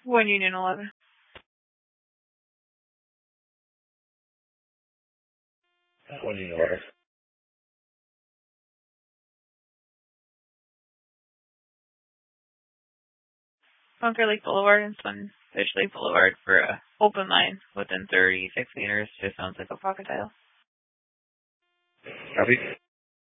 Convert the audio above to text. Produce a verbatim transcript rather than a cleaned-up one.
One Union eleven. One Union eleven. Bunker Lake Boulevard and Sun Fish Lake Boulevard for a open line within thirty-six meters. Just sounds like a pocket dial. Copy.